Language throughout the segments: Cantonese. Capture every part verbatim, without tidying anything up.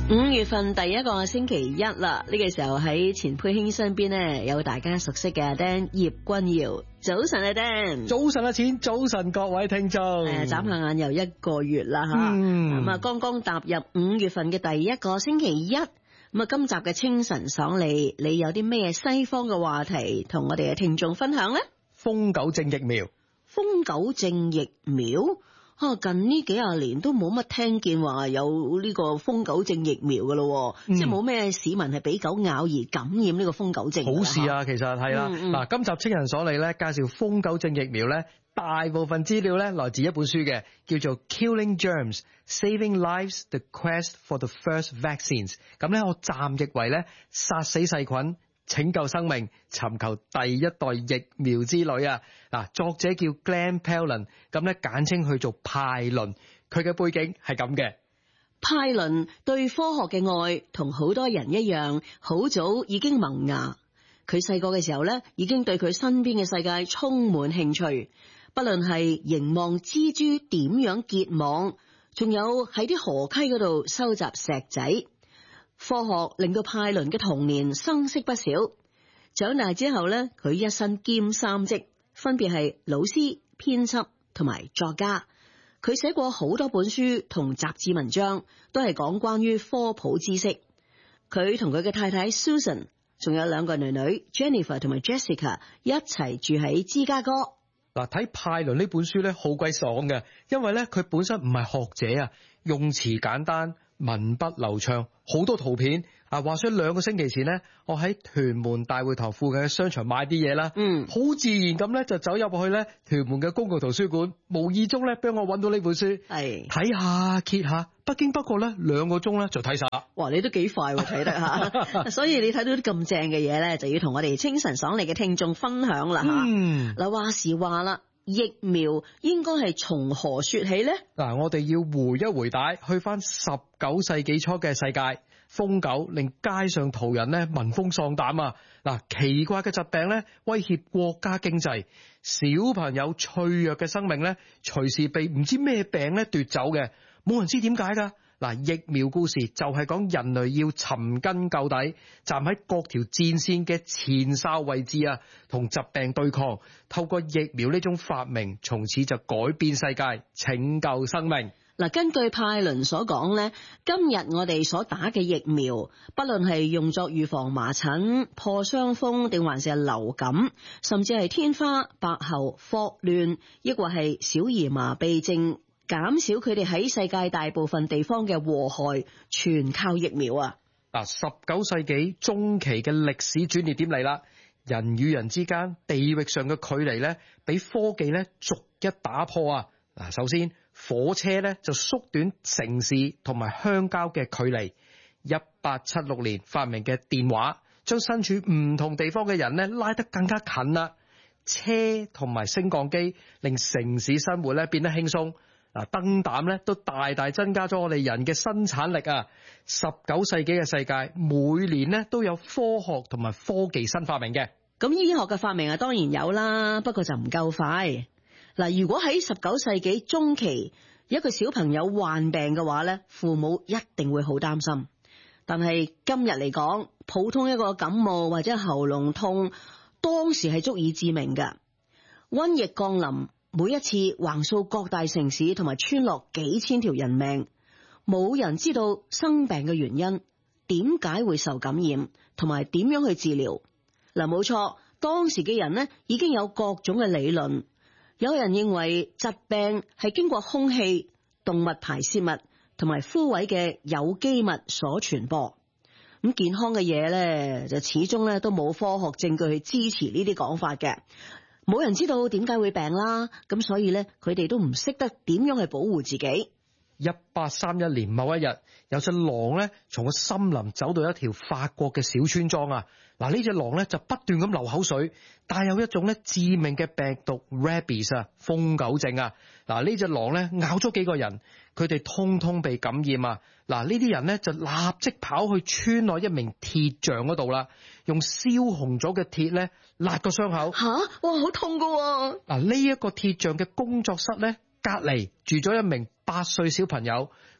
五月份第一個星期一啦，呢、這個時候喺錢佩卿身邊呢，有大家熟悉嘅阿 Dan 葉君堯。早晨啊 Dan， 早晨啊錢，早晨各位聽眾。 誒，眨下眼又一個月啦吓，咁啊剛剛踏入五月份嘅第一個星期一，咁啊今集嘅清晨爽利，你有啲咩西方嘅話題同我哋嘅聽眾分享呢？ 瘋狗症疫苗， 瘋狗症疫苗。啊！近呢幾廿年都冇乜聽見話有呢個瘋狗症疫苗噶咯，嗯、即係冇咩市民係俾狗咬而感染呢個瘋狗症。 好事啊，其實係啦。嗱、嗯嗯，今集清晨所利咧介紹瘋狗症疫苗咧，大部分資料咧來自一本書嘅，叫做 Killing Germs: Saving Lives: The Quest for the First Vaccines。咁咧，我暫譯為咧殺死細菌，拯救生命，尋求第一代疫苗之旅啊！嗱，作者叫 Glenn Pellin， 咁咧簡稱佢做派倫。佢嘅背景係咁嘅。 派倫對科學嘅愛同好多人一樣，好早已經萌芽。佢細個嘅時候咧，已經對佢身邊嘅世界充滿興趣，不論係凝望蜘蛛點樣結網，仲有喺啲河溪嗰度收集石仔。科學令到派倫嘅童年生色不少，長大之後咧，佢一身兼三職，分別係老師、編輯同埋作家。佢寫過好多本書同雜誌文章，都係講關於科普知識。佢同佢嘅太太 Susan， 仲有兩個女女 Jennifer 同埋 Jessica 一齊住喺芝加哥。 嗱，睇派倫呢本書咧，好鬼爽嘅，因為咧佢本身唔係學者啊，用詞簡單，文筆流暢，好多圖片啊！話說兩個星期前呢，我喺屯門大會堂附近嘅商場買啲嘢啦，嗯，好自然咁咧就走入去咧屯門嘅公共圖書館，無意中咧俾我揾到呢本書，係睇下揭下，不經不覺咧兩個鐘咧就睇晒啦。哇！ 你都幾快喎，睇得吓，所以你睇到啲咁正嘅嘢咧，就要同我哋清晨爽利嘅聽眾分享啦吓。嗯，嗱，話時話啦。疫苗應該係從何說起呢？ 嗱，我哋要回一回帶，去翻十九世紀初嘅世界，瘋狗令街上途人咧聞風喪膽啊！嗱，奇怪嘅疾病咧威脅國家經濟，小朋友脆弱嘅生命咧隨時被唔知咩病咧奪走嘅，冇人知點解噶。嗱，疫苗故事就係講人類要尋根究底，站喺各條戰線嘅前哨位置啊，同疾病對抗。透過疫苗呢種發明，從此就改變世界，拯救生命。 嗱，根據派倫所講咧，今日我哋所打嘅疫苗，不論係用作預防麻疹、破傷風，定還是係流感，甚至係天花、白喉、霍亂，抑或係小兒麻痹症，減少佢哋喺世界大部分地方嘅禍害，全靠疫苗啊！ 嗱，十九世紀中期嘅歷史轉捩點嚟啦，人與人之間地域上嘅距離咧，俾科技咧逐一打破啊！嗱，首先火車咧就縮短城市同埋鄉郊嘅距離。一八七六年發明嘅電話，將身處唔同地方嘅人咧拉得更加近啦。車同埋升降機令城市生活咧變得輕鬆。嗱，燈膽咧都大大增加咗我哋人嘅生產力啊！十九世紀嘅世界，每年咧都有科學同埋科技新發明嘅。 咁醫學嘅發明啊，當然有啦，不過就唔夠快。嗱，如果喺十九世紀中期，一個小朋友患病嘅話咧，父母一定會好擔心。但係今日嚟講，普通一個感冒或者喉嚨痛，當時係足以致命㗎。瘟疫降臨，每一次橫掃各大城市同埋村落幾千條人命，冇人知道生病嘅原因，點解會受感染，同埋點樣去治療。嗱，冇錯，當時嘅人呢已經有各種嘅理論。有人認為疾病係經過空氣、動物排泄物同埋枯萎嘅有機物所傳播。咁健康嘅嘢咧，就始終咧都冇科學證據去支持呢啲講法嘅。冇人知道點解會病啦，咁所以咧，佢哋都唔識得點樣去保護自己。 一八三一年某一日，有隻狼咧從個森林走到一條法國嘅小村莊啊！嗱，呢隻狼咧就不斷咁流口水，帶有一種咧致命嘅病毒 rabies 啊，瘋狗症啊！嗱，呢隻狼咧咬咗幾個人，佢哋通通被感染啊！嗱，呢啲人咧就立即跑去村內一名鐵匠嗰度啦，用燒紅咗嘅鐵咧辣個傷口。 吓，哇，好痛噶！嗱， 呢一個鐵匠嘅工作室咧，隔籬住咗一名八歲小朋友，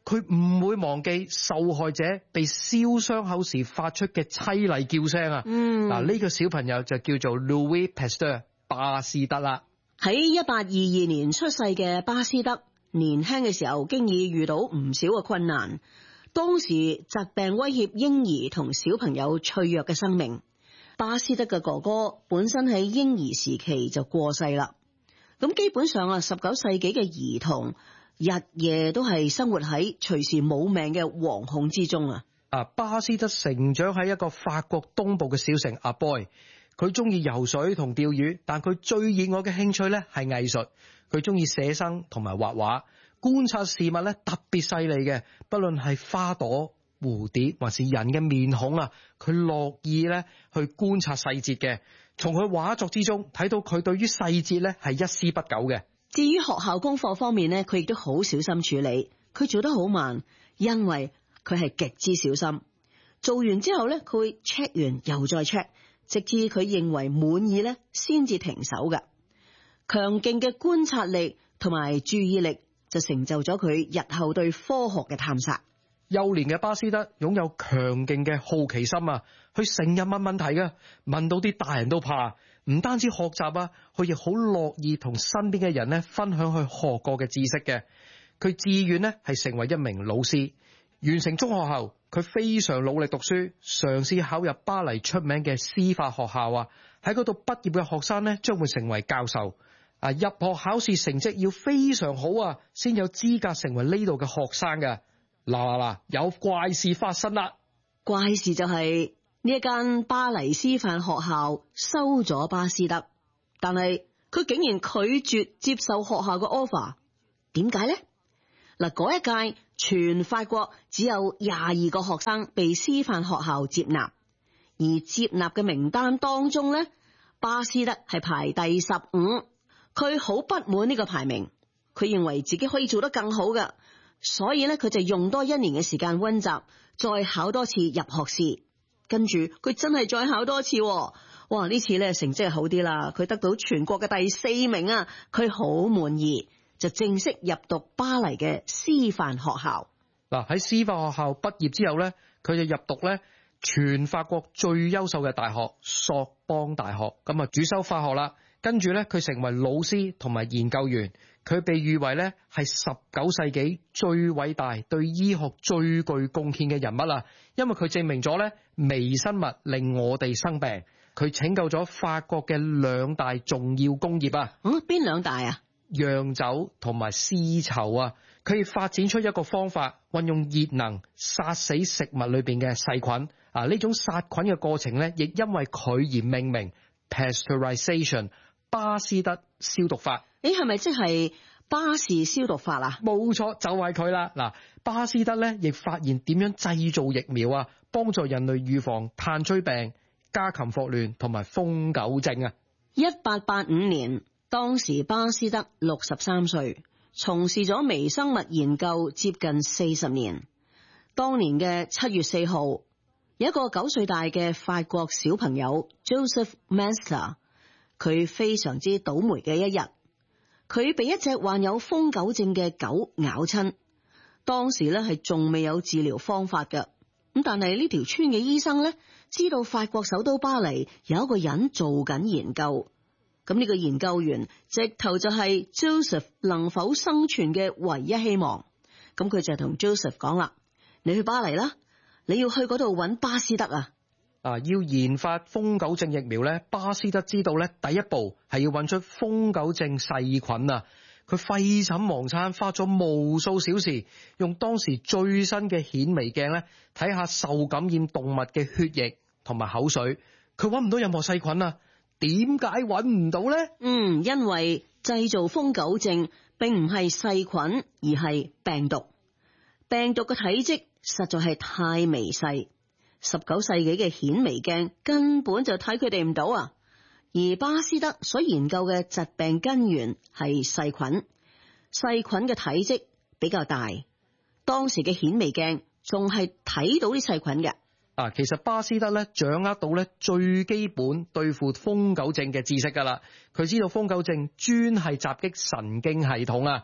佢唔會忘記受害者被燒傷口時發出嘅淒厲叫聲啊！ 嗯， 嗱，呢個小朋友就叫做 Louis Pasteur 巴斯德啦。 喺一八二二年出世嘅巴斯德，年輕嘅時候經已遇到唔少嘅困難。當時疾病威脅嬰兒同小朋友脆弱嘅生命。巴斯德嘅哥哥本身喺嬰兒時期就過世啦。咁基本上啊，十九世紀嘅兒童日夜都係生活喺隨時冇命嘅惶恐之中啊！ 啊，巴斯德成長喺一個法國東部嘅小城阿波。佢中意游水同釣魚，但佢最熱愛嘅興趣咧係藝術。佢中意寫生同埋畫畫，觀察事物咧特別細膩嘅，不論係花朵、蝴蝶還是人嘅面孔啊，佢樂意咧去觀察細節嘅。從佢畫作之中睇到佢對於細節咧係一絲不苟嘅。 至於學校功課方面咧，佢亦都好小心處理，佢做得好慢，因為佢係極之小心。做完之後咧，佢會 check 完又再 check。直至佢認為滿意咧，先至停手嘅。強勁嘅觀察力同埋注意力就成就咗佢日後對科學嘅探索。 幼年嘅巴斯德擁有強勁嘅好奇心啊，佢成日問問題嘅，問到啲大人都怕。唔單止學習啊，佢亦好樂意同身邊嘅人咧分享佢學過嘅知識嘅。佢志願咧係成為一名老師。完成中學後，佢非常努力讀書，嘗試考入巴黎出名嘅師範學校啊！喺嗰度畢業嘅學生咧，將會成為教授。啊，入學考試成績要非常好啊，先有資格成為呢度嘅學生嘅。嗱嗱嗱，有怪事發生啦！ 怪事就係呢一間巴黎師範學校收咗巴斯德，但係佢竟然拒絕接受學校嘅 offer。點解呢？嗱，嗰一屆全法國只有廿二個學生被師範學校接納，而接納嘅名單當中咧，巴斯德係排第十五。佢好不滿呢個排名，佢認為自己可以做得更好嘅，所以咧佢就用多一年嘅時間溫習，再考多次入學試。跟住佢真係再考多次，哇！呢次咧成績係好啲啦，佢得到全國嘅第四名啊，佢好滿意。就正式入讀巴黎嘅師範學校。 嗱，喺師範學校畢業之後咧，佢就入讀咧全法國最優秀嘅大學索邦大學，咁啊主修化學啦。跟住咧，佢成為老師同埋研究員，佢被譽為咧係十九世紀最偉大、對醫學最具貢獻嘅人物啦。因為佢證明咗咧微生物令我哋生病，佢拯救咗法國嘅兩大重要工業啊。 嗯，邊兩大啊？ 釀酒同埋絲綢啊，佢亦發展出一個方法，運用熱能殺死食物裏邊嘅細菌啊！呢種殺菌嘅過程咧，亦因為佢而命名 Pasteurization 巴斯德消毒法。 誒，係咪即係巴氏消毒法啊？ 冇錯，就係佢啦。嗱，巴斯德咧亦發現點樣製造疫苗啊，幫助人類預防炭疽病、家禽霍亂同埋瘋狗症啊。 一八八五年。當時巴斯德六十三歲，從事咗微生物研究接近四十年。當年嘅七月四號，有一個九歲大嘅法國小朋友 Joseph Mensler， 佢非常之倒霉嘅一日，佢被一隻患有瘋狗症嘅狗咬親。當時咧係仲未有治療方法嘅，咁但係呢條村嘅醫生咧知道法國首都巴黎有一個人做緊研究。咁呢個研究員直頭就係 Joseph 能否生存嘅唯一希望。咁佢就同 Joseph 講啦：你去巴黎啦，你要去嗰度揾巴斯德啊！ 啊，要研發瘋狗症疫苗咧，巴斯德知道咧，第一步係要揾出瘋狗症細菌啊！佢廢寢忘餐，花咗無數小時，用當時最新嘅顯微鏡咧，睇下受感染動物嘅血液同埋口水，佢揾唔到任何細菌啊！點解揾唔到呢？ 嗯，因為製造瘋狗症並唔係細菌，而係病毒。病毒嘅體積實在係太微細，十九世紀嘅顯微鏡根本就睇佢哋唔到啊！而巴斯德所研究嘅疾病根源係細菌，細菌嘅體積比較大，當時嘅顯微鏡仲係睇到啲細菌嘅。 啊，其實巴斯德咧掌握到咧最基本對付瘋狗症嘅知識噶啦，佢知道瘋狗症專係襲擊神經系統啊，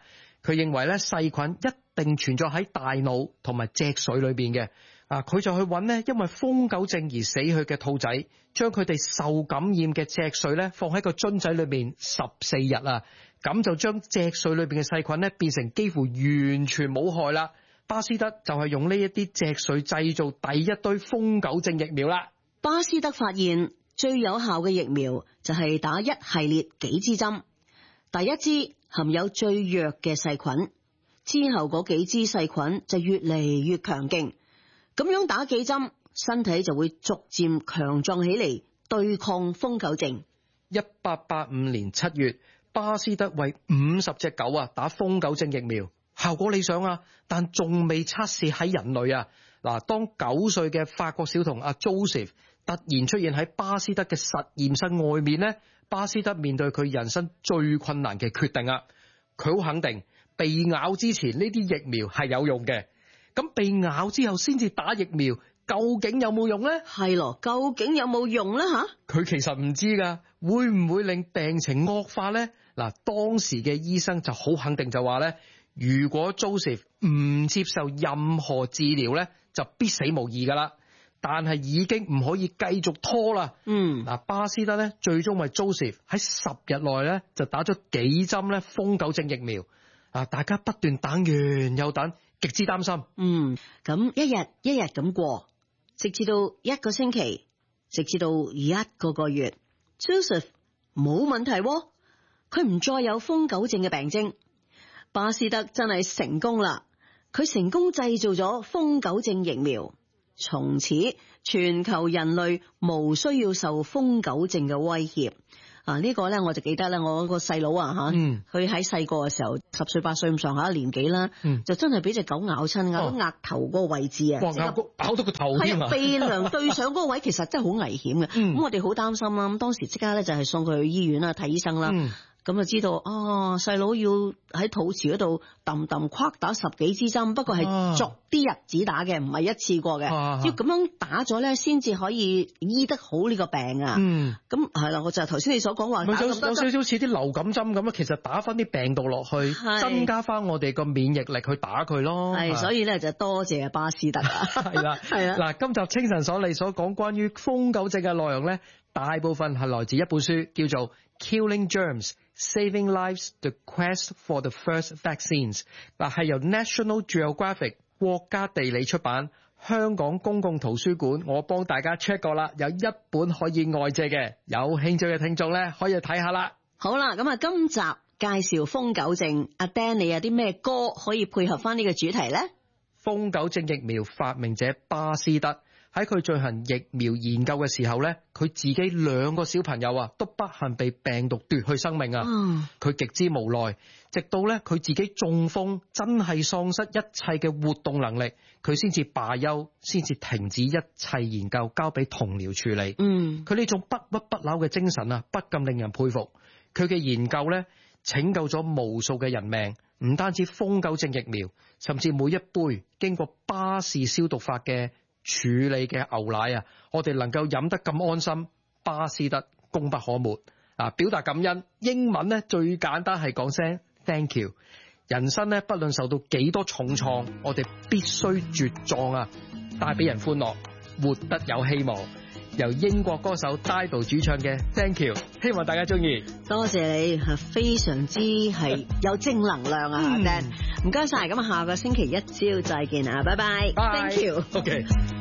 佢認為咧細菌一定存在喺大腦同埋脊髓裏邊嘅。啊，佢就去揾呢因為瘋狗症而死去嘅兔仔，將佢哋受感染嘅脊髓咧放喺個樽仔裏邊十四日啊，咁就將脊髓裏邊嘅細菌咧變成幾乎完全冇害啦。巴斯德就係用呢一啲脊髓製造第一堆瘋狗症疫苗啦。 巴斯德發現最有效嘅疫苗就係打一系列幾支針，第一支含有最弱嘅細菌，之後嗰幾支細菌就越嚟越強勁。咁樣打幾針，身體就會逐漸強壯起嚟，對抗瘋狗症。 一八八五年七月，巴斯德為五十隻狗啊打瘋狗症疫苗，效果理想啊，但仲未測試喺人類啊。嗱，當九歲嘅法國小童阿 Joseph 突然出現喺巴斯德嘅實驗室外面呢，巴斯德面對佢人生最困難嘅決定啊！佢好肯定被咬之前呢啲疫苗係有用嘅。咁被咬之後先至打疫苗，究竟有冇用呢？ 係咯，究竟有冇用呢？吓， 佢其實唔知噶，會唔會令病情惡化呢？嗱，當時嘅醫生就好肯定就話咧，如果 Joseph 唔接受任何治療咧，就必死無疑噶啦。但係已經唔可以繼續拖啦。 嗯， 嗱，巴斯德咧最終為 Joseph 喺十日內咧就打咗幾針咧瘋狗症疫苗。啊，大家不斷等完又等。極之擔心。 嗯，咁一日一日咁過，直至到一個星期，直至到一個個月 ，Joseph 冇問題喎，佢唔再有瘋狗症嘅病徵。巴斯德真係成功啦，佢成功製造咗瘋狗症疫苗，從此全球人類無需要受瘋狗症嘅威脅。啊！呢、這個咧我就記得咧，我個細佬啊嚇，佢喺細個嘅時候，十歲八歲咁上下年紀啦，嗯、就真係俾隻狗咬親，咬到額頭嗰個位置啊！ 哇！咬到咬到個頭添啊！ 鼻梁對上嗰個位，其實真係好危險嘅。咁、嗯、我哋好擔心啦。咁當時即刻咧就係送佢去醫院啦，睇醫生啦。嗯咁就知道哦，細佬要喺肚臍嗰度揼揼框打十幾支針，不過係逐啲日子打嘅，唔係一次過嘅。要咁樣打咗咧，先至可以醫得好呢個病啊。嗯，咁係啦，我就頭先你所講話， 有有少少似啲流感針咁啊。其實打翻啲病毒落去，增加翻我哋個免疫力去打佢咯。 係，所以咧就多謝巴斯德啊。 係啦，係啦。嗱，今集清晨所你所講關於瘋狗症嘅內容咧，大部分係來自一本書，叫做 Killing Germs。Saving Lives: The Quest for the First Vaccines， 嗱係由 National Geographic 國家地理出版，香港公共圖書館我幫大家 check 過啦，有一本可以外借嘅，有興趣嘅聽眾咧可以睇下啦。 好啦，咁啊今集介紹瘋狗症，阿 Dan 你有啲咩歌可以配合翻呢個主題咧？ 瘋狗症疫苗發明者巴斯德喺佢進行疫苗研究嘅時候咧，佢自己兩個小朋友啊，都不幸被病毒奪去生命啊！佢極之無奈，直到咧佢自己中風，真係喪失一切嘅活動能力，佢先至罷休，先至停止一切研究，交俾同僚處理。嗯，佢呢種不屈不撓嘅精神啊，不禁令人佩服。佢嘅研究咧，拯救咗無數嘅人命，唔單止瘋狗症疫苗，甚至每一杯經過巴氏消毒法嘅處理嘅牛奶啊，我哋能夠飲得咁安心，巴斯德功不可沒啊！表達感恩，英文咧最簡單係講聲 thank you。人生咧不論受到幾多重創，我哋必須茁壯啊，帶俾人歡樂，活得有希望。由英國歌手 Dido 主唱嘅 Thank You， 希望大家中意。 多謝你，係非常之係有正能量啊，Dan，唔該晒。咁啊，下個星期一朝再見啊，拜拜。Thank you。 OK。